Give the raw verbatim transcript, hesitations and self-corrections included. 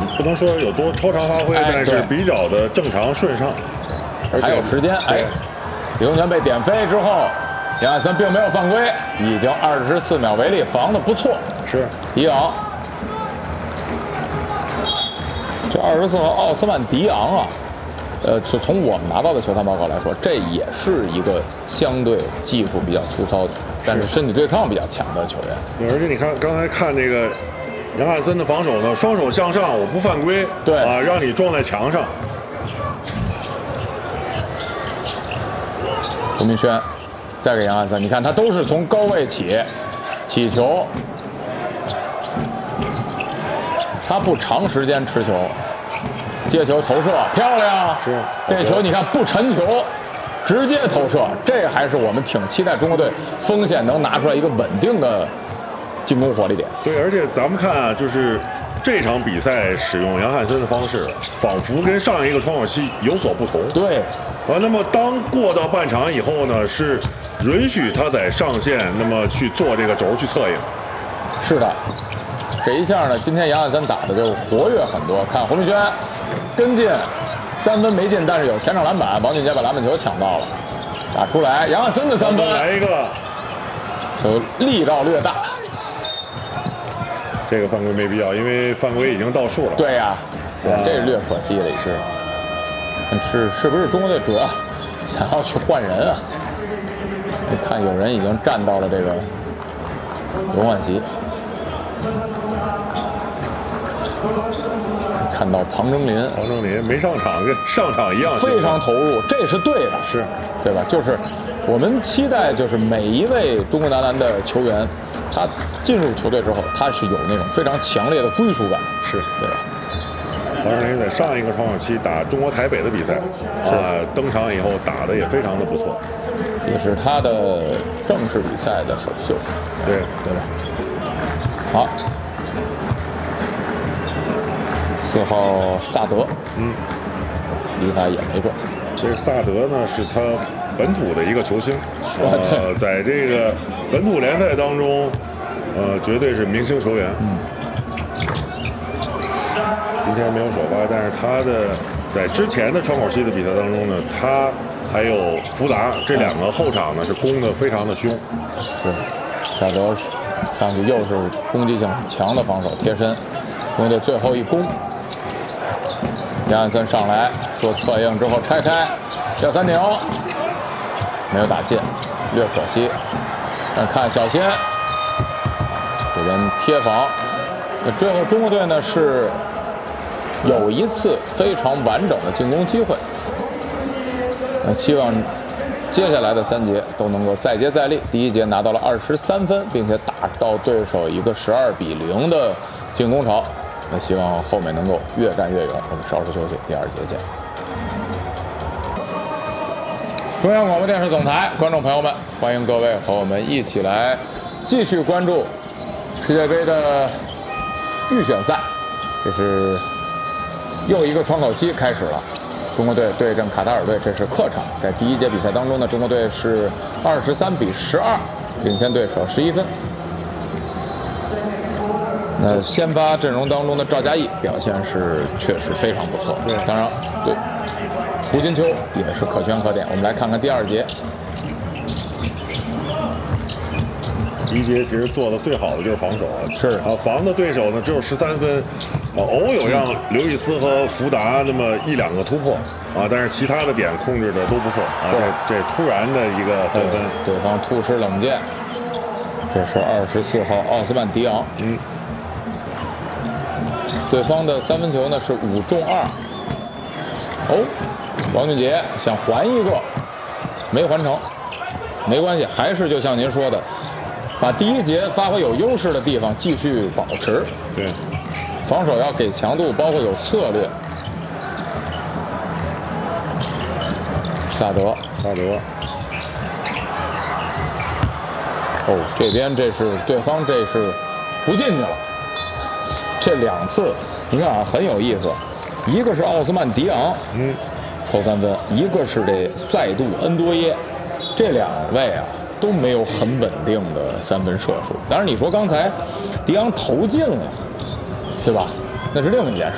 不能说有多超常发挥， 哎、 但是比较的正常顺畅， 还有时间。哎，李宗权被点飞之后，杨汉森并没有犯规，已经二十四秒为例，防的不错。 是迪昂，这二十四号奥斯曼迪昂啊。呃，就从我们拿到的球探报告来说，这也是一个相对技术比较粗糙的，但是身体对抗比较强的球员。 对，而且你看刚才看那个杨汉森的防守呢，双手向上，我不犯规， 对啊，让你撞在墙上。 胡明轩再给杨汉森，你看他都是从高位起，起球，他不长时间持球。接球投射漂亮， 是这球你看不沉球，直接投射，这还是我们挺期待中国队锋线能拿出来一个稳定的进攻火力点。 对，而且咱们看啊，就是这场比赛使用杨汉森的方式，仿佛跟上一个窗口期有所不同。 对， 啊，那么当过到半场以后呢，是允许他在上线，那么去做这个轴去策应。 是的，这一下呢，今天杨汉森打的就活跃很多。看胡明轩。跟进，三分没进，但是有前场篮板，王俊杰把篮板球抢到了，打出来，杨汉森的三分， 来一个， 就力道略大。 这个犯规没必要，因为犯规已经到数了。 对呀、啊，这是略可惜的，是。是是不是中国队主要想要去换人啊？你看有人已经站到了这个轮换席。看到庞征林， 庞征林没上场，跟上场一样， 非常投入，这是对的， 是对吧？就是我们期待，就是每一位中国男篮的球员，他进入球队之后，他是有那种非常强烈的归属感， 是对吧？ 庞征林在上一个窗口期打中国台北的比赛，啊，登场以后打的也非常的不错， 也是他的正式比赛的首秀， 对对吧？好。四号萨德， 嗯， 离他也没中。 这个萨德呢是他本土的一个球星，呃，在这个本土联赛当中，呃，绝对是明星球员。 嗯， 今天没有首发，但是他的在之前的窗口期的比赛当中呢，他还有福达这两个后场呢是攻的非常的凶。 是，萨德上去又是攻击性很强的防守贴身，中国队最后一攻。杨汉森上来做策应之后拆开，小三顶没有打进，略可惜。但看小心，这边贴防。那最后中国队呢是有一次非常完整的进攻机会。那希望接下来的三节都能够再接再厉。第一节拿到了二十三分，并且打到对手一个十二比零的进攻潮。那希望后面能够越战越勇。我们稍事休息，第二节见。中央广播电视总台观众朋友们，欢迎各位和我们一起来继续关注世界杯的预选赛。这是又一个窗口期开始了，中国队对阵卡塔尔队，这是客场。在第一节比赛当中呢，中国队是二十三比十二领先对手十一分。那先发阵容当中的赵佳艺表现是确实非常不错， 对， 当然对胡金秋也是可圈可点。我们来看看第二节， 第一节其实做的最好的就是防守， 是啊，防的对手呢只有十三分，啊，偶有让刘易斯和福达那么一两个突破啊，但是其他的点控制的都不错啊，这这突然的一个三分， 对方突施冷箭，这是二十四号奥斯曼迪昂， 嗯。 对方的三分球呢是五中二，哦，王俊杰想还一个，没还成，没关系，还是就像您说的，把第一节发挥有优势的地方继续保持。 对， 防守要给强度，包括有策略。萨德， 萨德， 哦，这边这是对方这是不进去了。这两次，你看啊，很有意思。一个是奥斯曼迪昂， 嗯， 投三分；一个是这塞杜恩多耶，这两位啊都没有很稳定的三分射术。当然，你说刚才迪昂投进了，对吧？那是另一件事。